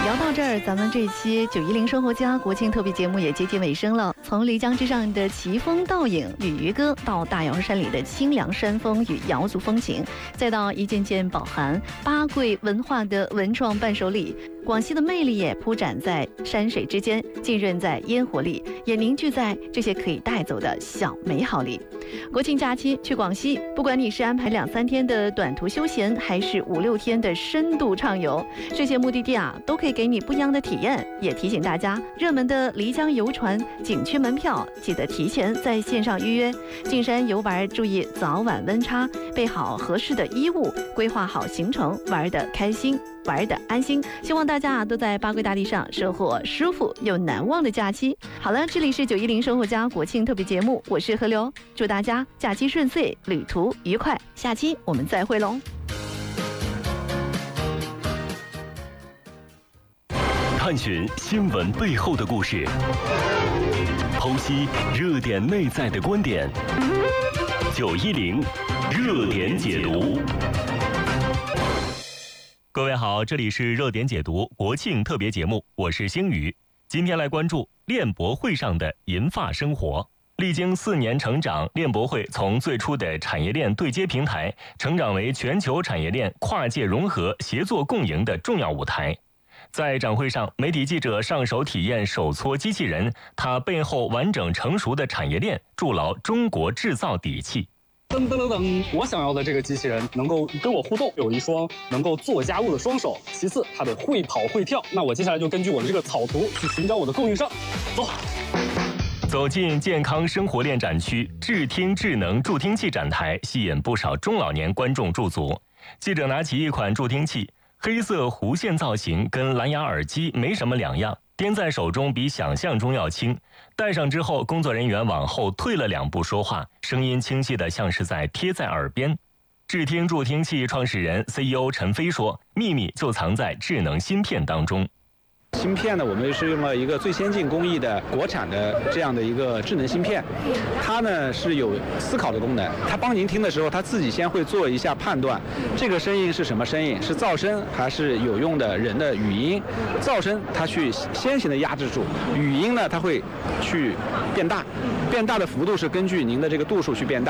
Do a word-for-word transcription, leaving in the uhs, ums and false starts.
聊到这儿，咱们这一期九一零生活家国庆特别节目也接近尾声了。从漓江之上的奇峰倒影、鲤鱼歌，到大瑶山里的清凉山风与瑶族风情，再到一件件饱含八桂文化的文创伴手礼，广西的魅力也铺展在山水之间，浸润在烟火里，也凝聚在这些可以带走的小美好里。国庆假期去广西，不管你是安排两三天的短途休闲，还是五六天的深度畅游，这些目的地啊，都可以给你不一样的体验。也提醒大家，热门的漓江游船、景区门票，记得提前在线上预约。进山游玩，注意早晚温差，备好合适的衣物，规划好行程，玩得开心，玩得安心。希望大家啊，都在八桂大地上收获舒服又难忘的假期。好了，这里是九一零生活家国庆特别节目，我是何流，祝大家假期顺遂，旅途愉快。下期我们再会喽。 探寻新闻背后的故事，剖析热点内在的观点。九一零热点解读。各位好，这里是热点解读国庆特别节目，我是星宇。今天来关注链博会上的银发生活。历经四年成长，链博会从最初的产业链对接平台，成长为全球产业链跨界融合、协作共赢的重要舞台。在展会上，媒体记者上手体验手搓机器人，它背后完整成熟的产业链，筑牢中国制造底气。 噔噔噔噔，我想要的这个机器人能够跟我互动，有一双能够做家务的双手，其次它得会跑会跳。那我接下来就根据我的这个草图去寻找我的供应商，走。 走进健康生活链展区，智听智能助听器展台吸引不少中老年观众驻足。记者拿起一款助听器，黑色弧线造型跟蓝牙耳机没什么两样，掂在手中比想象中要轻。戴上之后，工作人员往后退了两步说话，声音清晰的像是在贴在耳边。智听助听器创始人 C E O 陈飞说，秘密就藏在智能芯片当中。 芯片呢，我们是用了一个最先进工艺的国产的这样的一个智能芯片，它呢是有思考的功能。它帮您听的时候，它自己先会做一下判断，这个声音是什么声音，是噪声还是有用的人的语音？噪声它去先行的压制住，语音呢它会去变大，变大的幅度是根据您的这个度数去变大。